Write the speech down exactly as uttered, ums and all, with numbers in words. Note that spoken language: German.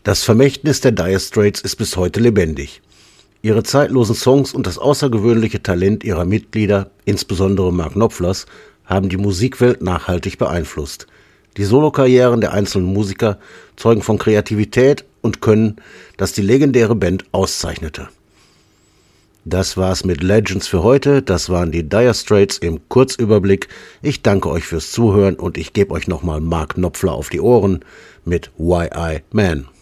Das Vermächtnis der Dire Straits ist bis heute lebendig. Ihre zeitlosen Songs und das außergewöhnliche Talent ihrer Mitglieder, insbesondere Mark Knopflers, haben die Musikwelt nachhaltig beeinflusst. Die Solokarrieren der einzelnen Musiker zeugen von Kreativität und Können, das die legendäre Band auszeichnete. Das war's mit Legends für heute. Das waren die Dire Straits im Kurzüberblick. Ich danke euch fürs Zuhören und ich gebe euch nochmal Mark Knopfler auf die Ohren mit Why I Man.